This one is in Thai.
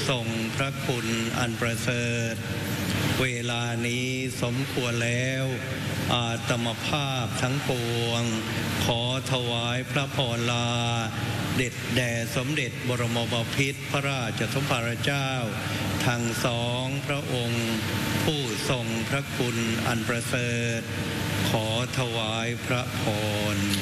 ทรงพระคุณอันประเสริฐเวลานี้สมควรแล้วอาตมภาพทั้งปวงขอถวายพระพรลาเด็ดแด่สมเด็จบรมบพิตรพระราชสมภารเจ้าทั้งสองพระองค์ผู้ทรงพระคุณอันประเสริฐขอถวายพระพร